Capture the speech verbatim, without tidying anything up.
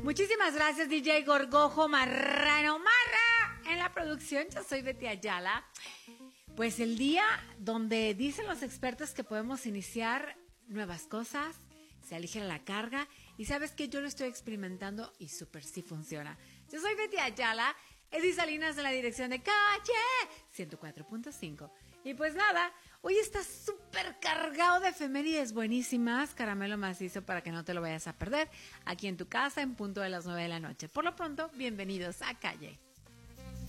Muchísimas gracias, D J Gorgojo Marrano Marra. En la producción, yo soy Betty Ayala. Pues el día donde dicen los expertos que podemos iniciar nuevas cosas, se aligera la carga y sabes que yo lo estoy experimentando y súper sí funciona. Yo soy Betty Ayala, Eddie Salinas en la dirección de Calle ciento cuatro punto cinco. Y pues nada, hoy está súper cargado de efemérides buenísimas, caramelo macizo para que no te lo vayas a perder, aquí en tu casa en punto de las nueve de la noche. Por lo pronto, bienvenidos a Calle.